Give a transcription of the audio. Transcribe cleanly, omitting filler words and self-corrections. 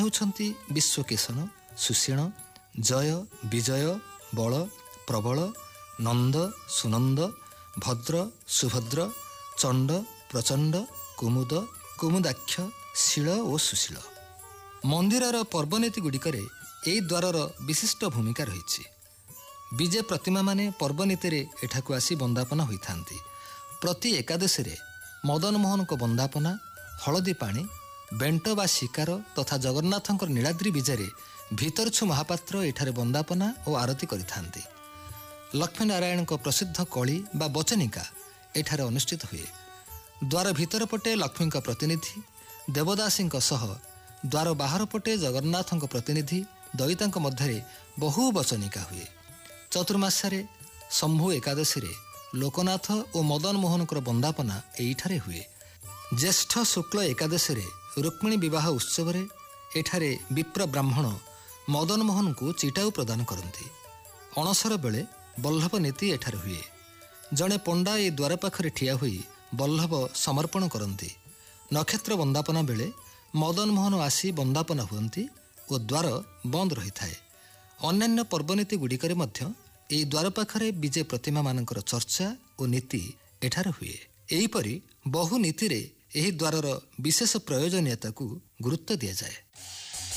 ହେଉଛନ୍ତି ବିଶ୍ୱକେଶନ, ସୁଷେଣ, ଜୟ, ବିଜୟ, ବଳ, ପ୍ରବଳ, ନନ୍ଦ, ସୁନନ୍ଦ, ଭଦ୍ର, ସୁଭଦ୍ର, ଚଣ୍ଡ, ପ୍ରଚଣ୍ଡ, କୁମୁଦ, କୁମୁଦାକ୍ଷ, ଶୀଳ ଓ ସୁଶୀଳ। ମନ୍ଦିରର ପର୍ବନୀତିଗୁଡ଼ିକରେ ଏହି ଦ୍ୱାରର ବିଶିଷ୍ଟ ଭୂମିକା ରହିଛି। ବିଜେ ପ୍ରତିମାମାନେ ପର୍ବନୀତିରେ ଏଠାକୁ ଆସି ବନ୍ଦାପନା ହୋଇଥାନ୍ତି। ପ୍ରତି ଏକାଦଶୀରେ ମଦନମୋହନଙ୍କ ବନ୍ଦାପନା, ହଳଦୀ ପାଣି, ବେଣ୍ଟ ବା ଶିକାର ତଥା ଜଗନ୍ନାଥଙ୍କର ନୀଳାଦ୍ରି ବିଜେରେ ଭିତରଛୁ ମହାପାତ୍ର ଏଠାରେ ବନ୍ଦାପନା ଓ ଆରତି କରିଥାନ୍ତି। ଲକ୍ଷ୍ମୀନାରାୟଣଙ୍କ ପ୍ରସିଦ୍ଧ କଳି ବା ବଚନିକା ଏଠାରେ ଅନୁଷ୍ଠିତ ହୁଏ। ଦ୍ୱାର ଭିତର ପଟେ ଲକ୍ଷ୍ମୀଙ୍କ ପ୍ରତିନିଧି ଦେବଦାସୀଙ୍କ ସହ ଦ୍ୱାର ବାହାର ପଟେ ଜଗନ୍ନାଥଙ୍କ ପ୍ରତିନିଧି ଦଇତାଙ୍କ ମଧ୍ୟରେ ବହୁ ବଚନିକା ହୁଏ। ଚତୁର୍ମାସ୍ୟାରେ ଶମ୍ଭୁ ଏକାଦଶୀରେ ଲୋକନାଥ ଓ ମଦନମୋହନଙ୍କର ବନ୍ଦାପନା ଏଇଠାରେ ହୁଏ। ଜ୍ୟେଷ୍ଠ ଶୁକ୍ଳ ଏକାଦଶୀରେ ରୁକ୍ମିଣୀ ବିବାହ ଉତ୍ସବରେ ଏଠାରେ ବିପ୍ର ବ୍ରାହ୍ମଣ ମଦନମୋହନଙ୍କୁ ଚିଟାଉ ପ୍ରଦାନ କରନ୍ତି। ଅଣସର ବେଳେ ବଲ୍ଲଭ ନୀତି ଏଠାରେ ହୁଏ। ଜଣେ ପଣ୍ଡା ଏ ଦ୍ୱାର ପାଖରେ ଠିଆ ହୋଇ ବଲ୍ଲଭ ସମର୍ପଣ କରନ୍ତି। ନକ୍ଷତ୍ର ବନ୍ଦାପନା ବେଳେ ମଦନମୋହନ ଆସି ବନ୍ଦାପନା ହୁଅନ୍ତି ଓ ଦ୍ୱାର ବନ୍ଦ ରହିଥାଏ। ଅନ୍ୟାନ୍ୟ ପର୍ବନୀତି ଗୁଡ଼ିକରେ ମଧ୍ୟ ଏହି ଦ୍ୱାର ପାଖରେ ବିଜେ ପ୍ରତିମାମାନଙ୍କର ଚର୍ଚ୍ଚା ଓ ନୀତି ଏଠାରେ ହୁଏ। ଏହିପରି ବହୁ ନୀତିରେ ଏହି ଦ୍ୱାରର ବିଶେଷ ପ୍ରୟୋଜନୀୟତାକୁ ଗୁରୁତ୍ୱ ଦିଆଯାଏ।